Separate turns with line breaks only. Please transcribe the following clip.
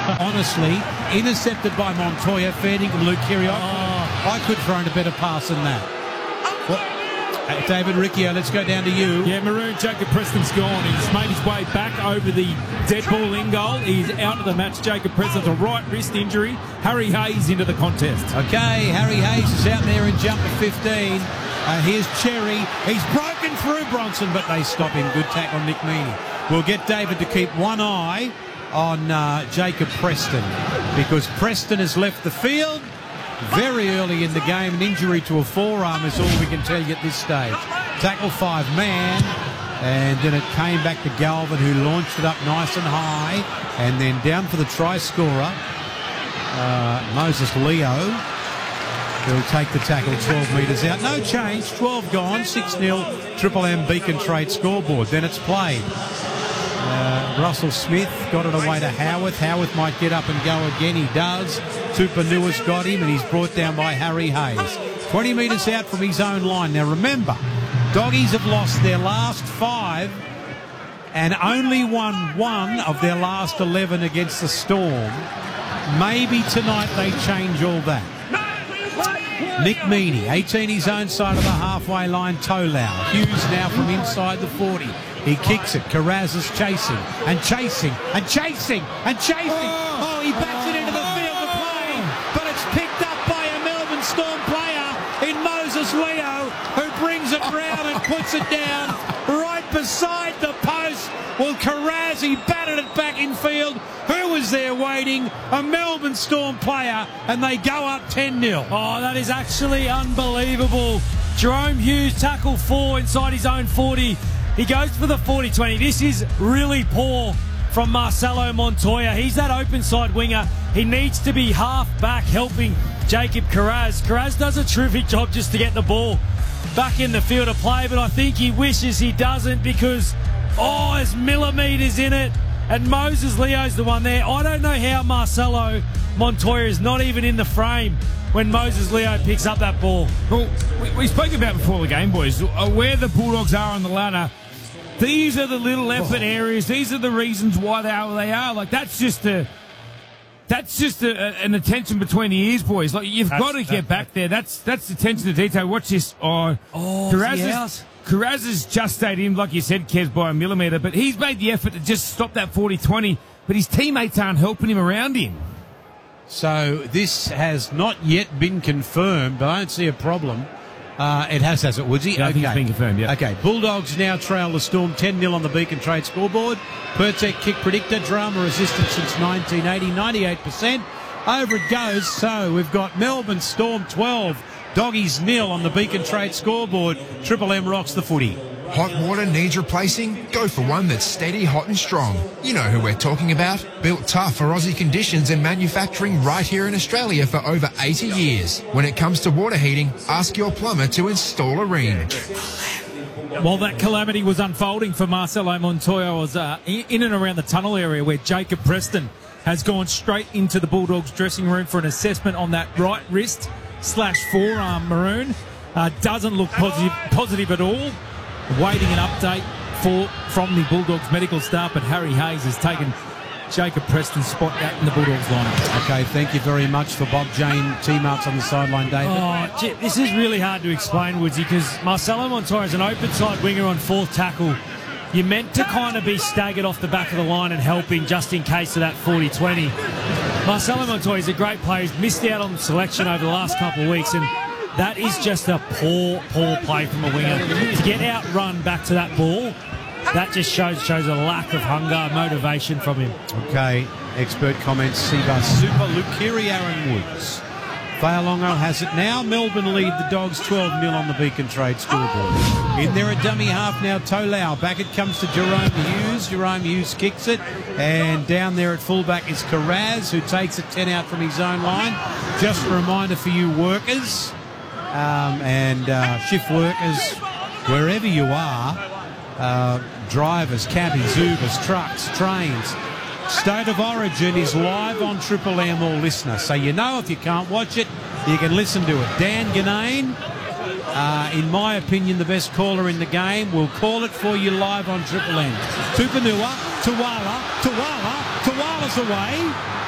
Honestly, intercepted by Montoya, fair dinkum Luke Keary. I could throw in a better pass than that. David Riccio, let's go down to you.
Yeah, Maroon, Jacob Preston's gone. He's made his way back over the dead ball in goal. He's out of the match. Jacob Preston's a right wrist injury. Harry Hayes into the contest.
Okay, Harry Hayes is out there in jumper 15. Here's Cherry. He's broken through Bronson, but they stop him. Good tackle, Nick Meaney. We'll get David to keep one eye on Jacob Preston, because Preston has left the field very early in the game. An injury to a forearm is all we can tell you at this stage. Tackle 5-man, and then it came back to Galvin, who launched it up nice and high, and then down for the try scorer, Moses Leo, who'll take the tackle 12 metres out. No change, 12 gone, 6-0, Triple M Beacon Trade scoreboard. Then it's played. Russell Smith got it away to Howarth. Howarth might get up and go again. He does. Tupanua's got him, and he's brought down by Harry Hayes. 20 metres out from his own line. Now remember, Doggies have lost their last 5 and only won 1 of their last 11 against the Storm. Maybe tonight they change all that. Nick Meaney, 18 his own side of the halfway line. Tolau. Hughes now from inside the 40. He kicks it. Carraz is chasing and chasing and chasing and chasing. Oh, he backs it into the field of play, but it's picked up by a Melbourne Storm player in Moses Leo, who brings it round and puts it down right beside the post. Well, Carraz, he batted it back in field. Who was there waiting? A Melbourne Storm player, and they go up 10-0.
Oh, that is actually unbelievable. Jerome Hughes, tackle 4 inside his own 40. He goes for the 40-20. This is really poor from Marcelo Montoya. He's that open side winger. He needs to be half back helping Jacob Carraz. Carraz does a terrific job just to get the ball back in the field of play, but I think he wishes he doesn't, because, there's millimetres in it, and Moses Leo's the one there. I don't know how Marcelo Montoya is not even in the frame when Moses Leo picks up that ball.
Well, we spoke about before the game, boys, where the Bulldogs are on the ladder. These are the little effort areas. These are the reasons why they are where they are. Like, that's just an attention between the ears, boys. Like, you've got to get back there. That's attention to detail. Watch this. Carraz has just stayed in, like you said, Kez, by a millimetre, but he's made the effort to just stop that 40-20, but his teammates aren't helping him around him.
So this has not yet been confirmed, but I don't see a problem. It has it, Woodsy?
Yeah, I think it's been confirmed, yeah.
Okay, Bulldogs now trail the Storm 10-0 on the Beacon Trade scoreboard. Pertec kick predictor, drama resistant since 1980, 98%. Over it goes. So we've got Melbourne Storm 12, Doggies 0 on the Beacon Trade scoreboard. Triple M rocks the footy.
Hot water needs replacing? Go for one that's steady, hot and strong. You know who we're talking about. Built tough for Aussie conditions and manufacturing right here in Australia for over 80 years. When it comes to water heating, ask your plumber to install a ring.
While that calamity was unfolding for Marcelo Montoya, was in and around the tunnel area where Jacob Preston has gone straight into the Bulldogs dressing room for an assessment on that right wrist / forearm, Maroon. Doesn't look positive at all. Waiting an update from the Bulldogs medical staff, but Harry Hayes has taken Jacob Preston's spot out in the Bulldogs lineup.
Okay, thank you very much for Bob Jane team-ups on the sideline, David.
Oh, gee, this is really hard to explain, Woodsy, because Marcelo Montoya is an open side winger on 4th tackle. You're meant to kind of be staggered off the back of the line and helping just in case of that 40-20. Marcelo Montoya is a great player. He's missed out on selection over the last couple of weeks, and that is just a poor play from a winger. To get outrun back to that ball, that just shows a lack of hunger, motivation from him.
Okay, expert comments, Seabus Super, Luke Keary, Aaron Woods. Failongo has it now. Melbourne lead the Dogs 12-0 on the Beacon Trade scoreboard. In there a dummy half now, Tolau. Back it comes to Jerome Hughes. Jerome Hughes kicks it. And down there at fullback is Carraz, who takes it 10 out from his own line. Just a reminder for you workers and shift workers, wherever you are, drivers, cabbies, Ubers, trucks, trains. State of Origin is live on Triple M or Listener. So you know if you can't watch it, you can listen to it. Dan Ganane, in my opinion, the best caller in the game, will call it for you live on Triple M. Tupanua, Tuala's away.